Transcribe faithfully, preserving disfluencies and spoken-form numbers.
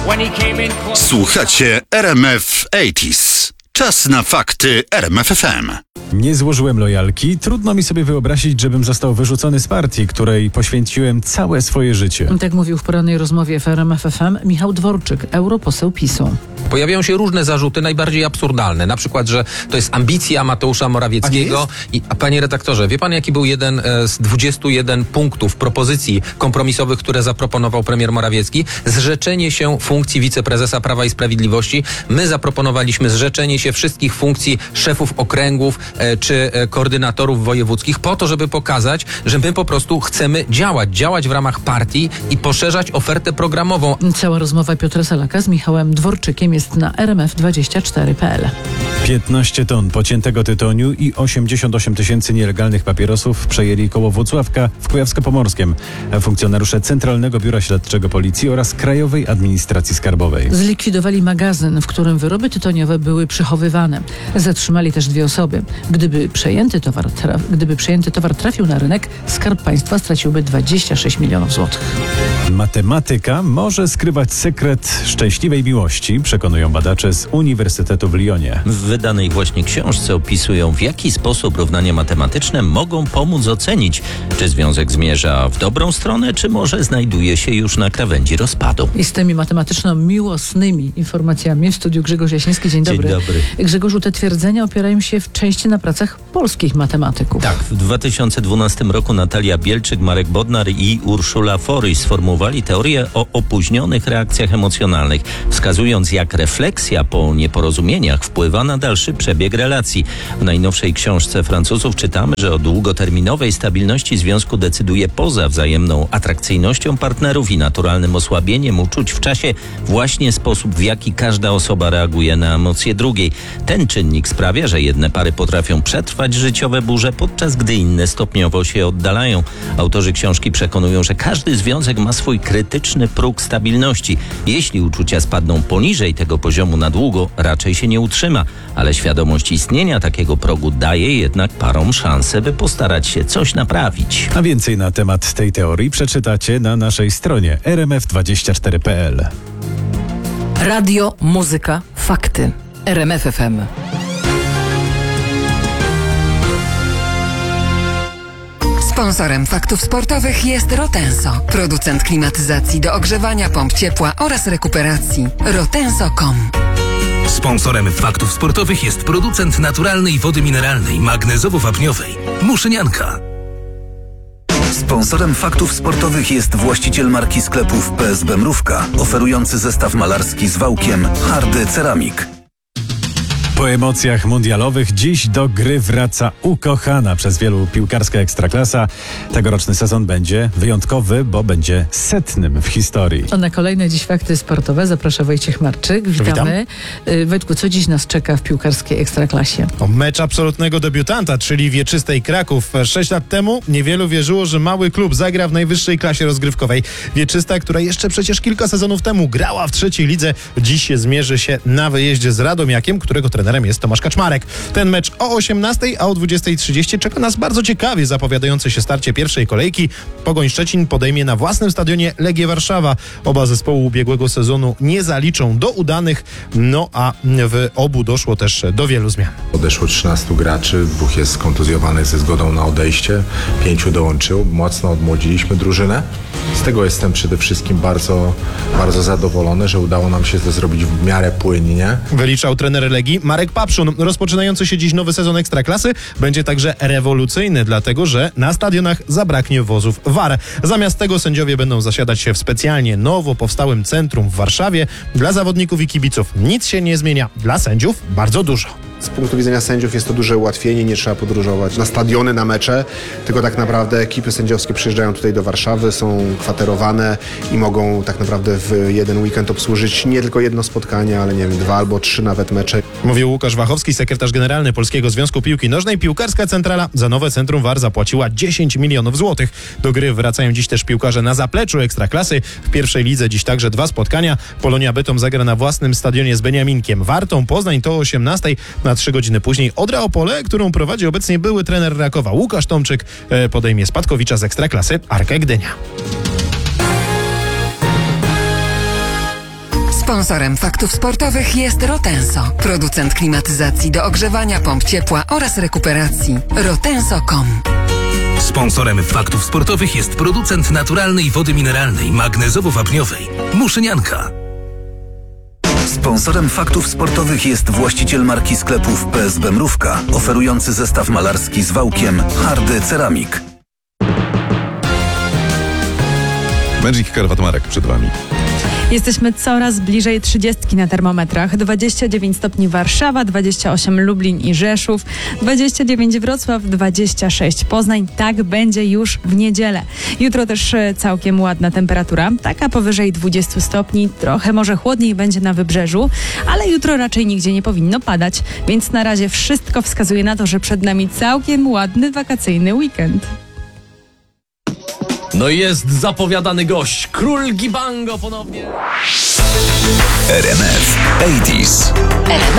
Słuchacie R M F osiemdziesiąt. Czas na fakty R M F F M. Nie złożyłem lojalki. Trudno mi sobie wyobrazić, żebym został wyrzucony z partii, której poświęciłem całe swoje życie. Tak mówił w porannej rozmowie w R M F F M Michał Dworczyk, europoseł PiSu. Pojawiają się różne zarzuty, najbardziej absurdalne. Na przykład, że to jest ambicja Mateusza Morawieckiego. A, I, a panie redaktorze, wie pan, jaki był jeden z dwudziestu jeden punktów propozycji kompromisowych, które zaproponował premier Morawiecki? Zrzeczenie się funkcji wiceprezesa Prawa i Sprawiedliwości. My zaproponowaliśmy zrzeczenie się wszystkich funkcji szefów okręgów e, czy e, koordynatorów wojewódzkich po to, żeby pokazać, że my po prostu chcemy działać, działać w ramach partii i poszerzać ofertę programową. Cała rozmowa Piotra Salaka z Michałem Dworczykiem jest na r m f dwadzieścia cztery kropka p l. piętnaście ton pociętego tytoniu i osiemdziesiąt osiem tysięcy nielegalnych papierosów przejęli koło Włocławka w Kujawsko-Pomorskiem funkcjonariusze Centralnego Biura Śledczego Policji oraz Krajowej Administracji Skarbowej. Zlikwidowali magazyn, w którym wyroby tytoniowe były przechowywane. Zatrzymali też dwie osoby. Gdyby przejęty towar, traf- gdyby przejęty towar trafił na rynek, Skarb Państwa straciłby dwadzieścia sześć milionów złotych. Matematyka może skrywać sekret szczęśliwej miłości, przekonują badacze z Uniwersytetu w Lyonie. W wydanej właśnie książce opisują, w jaki sposób równania matematyczne mogą pomóc ocenić, czy związek zmierza w dobrą stronę, czy może znajduje się już na krawędzi rozpadu. I z tymi matematyczno-miłosnymi informacjami w studiu Grzegorz Jasiński. Dzień dobry. Dzień dobry. Grzegorzu, te twierdzenia opierają się w części na pracach polskich matematyków. Tak, w dwa tysiące dwunastym roku Natalia Bielczyk, Marek Bodnar i Urszula Foryś sformułowali teorię o opóźnionych reakcjach emocjonalnych, wskazując, jak refleksja po nieporozumieniach wpływa na dalszy przebieg relacji. W najnowszej książce Francuzów czytamy, że o długoterminowej stabilności związku decyduje poza wzajemną atrakcyjnością partnerów i naturalnym osłabieniem uczuć w czasie właśnie sposób, w jaki każda osoba reaguje na emocje drugiej. Ten czynnik sprawia, że jedne pary potrafią przetrwać życiowe burze, podczas gdy inne stopniowo się oddalają. Autorzy książki przekonują, że każdy związek ma swój krytyczny próg stabilności. Jeśli uczucia spadną poniżej tego poziomu na długo, raczej się nie utrzyma, ale świadomość istnienia takiego progu daje jednak parom szansę, by postarać się coś naprawić. A więcej na temat tej teorii przeczytacie na naszej stronie r m f dwadzieścia cztery kropka p l. Radio, muzyka, fakty. R M F F M. Sponsorem faktów sportowych jest Rotenso, producent klimatyzacji do ogrzewania, pomp ciepła oraz rekuperacji. rotenso kropka com. Sponsorem faktów sportowych jest producent naturalnej wody mineralnej magnezowo-wapniowej Muszynianka. Sponsorem faktów sportowych jest właściciel marki sklepów P S B Mrówka, oferujący zestaw malarski z wałkiem Hardy Ceramik. Po emocjach mundialowych dziś do gry wraca ukochana przez wielu piłkarska Ekstraklasa. Tegoroczny sezon będzie wyjątkowy, bo będzie setnym w historii. A na kolejne dziś fakty sportowe zaprasza Wojciech Marczyk. Witamy. Witam. Wojtku, co dziś nas czeka w piłkarskiej Ekstraklasie? O, mecz absolutnego debiutanta, czyli Wieczystej Kraków. Sześć lat temu niewielu wierzyło, że mały klub zagra w najwyższej klasie rozgrywkowej. Wieczysta, która jeszcze przecież kilka sezonów temu grała w trzeciej lidze, dziś się zmierzy się na wyjeździe z Radomiakiem, którego trenerem jest Tomasz Kaczmarek. Ten mecz o osiemnastej, a o dwudziestej trzydzieści czeka nas bardzo ciekawie zapowiadające się starcie pierwszej kolejki. Pogoń Szczecin podejmie na własnym stadionie Legię Warszawa. Oba zespoły ubiegłego sezonu nie zaliczą do udanych, no a w obu doszło też do wielu zmian. Odeszło trzynastu graczy, dwóch jest skontuzjowanych ze zgodą na odejście, pięciu dołączył. Mocno odmłodziliśmy drużynę. Z tego jestem przede wszystkim bardzo, bardzo zadowolony, że udało nam się to zrobić w miarę płynnie. Wyliczał trener Legii Marek Papszun. Rozpoczynający się dziś nowy sezon Ekstraklasy będzie także rewolucyjny, dlatego że na stadionach zabraknie wozów V A R. Zamiast tego sędziowie będą zasiadać się w specjalnie nowo powstałym centrum w Warszawie. Dla zawodników i kibiców nic się nie zmienia, dla sędziów bardzo dużo. Z punktu widzenia sędziów jest to duże ułatwienie, nie trzeba podróżować na stadiony, na mecze, tylko tak naprawdę ekipy sędziowskie przyjeżdżają tutaj do Warszawy, są kwaterowane i mogą tak naprawdę w jeden weekend obsłużyć nie tylko jedno spotkanie, ale nie wiem, dwa albo trzy nawet mecze. Mówił Łukasz Wachowski, sekretarz generalny Polskiego Związku Piłki Nożnej. Piłkarska Centrala za nowe centrum V A R zapłaciła dziesięć milionów złotych. Do gry wracają dziś też piłkarze na zapleczu Ekstraklasy. W pierwszej lidze dziś także dwa spotkania. Polonia Bytom zagra na własnym stadionie z Beniaminkiem. Wartą Poznań to o osiemnastej. Na trzy godziny później Odra Opole, którą prowadzi obecnie były trener Rakowa Łukasz Tomczyk, podejmie Spadkowicza z Ekstraklasy Arkę Gdynia. Sponsorem Faktów Sportowych jest Rotenso, producent klimatyzacji do ogrzewania, pomp ciepła oraz rekuperacji. rotenso kropka com. Sponsorem Faktów Sportowych jest producent naturalnej wody mineralnej magnezowo-wapniowej Muszynianka. Sponsorem Faktów Sportowych jest właściciel marki sklepów P S B Mrówka, oferujący zestaw malarski z wałkiem Hardy Ceramik. Magic Karwat Marek przed Wami. Jesteśmy coraz bliżej trzydziestki na termometrach. dwadzieścia dziewięć stopni Warszawa, dwadzieścia osiem Lublin i Rzeszów, dwadzieścia dziewięć Wrocław, dwadzieścia sześć Poznań. Tak będzie już w niedzielę. Jutro też całkiem ładna temperatura, taka powyżej dwudziestu stopni. Trochę może chłodniej będzie na wybrzeżu, ale jutro raczej nigdzie nie powinno padać, więc na razie wszystko wskazuje na to, że przed nami całkiem ładny wakacyjny weekend. No i jest zapowiadany gość, król Gibango ponownie. R M F osiemdziesiąt.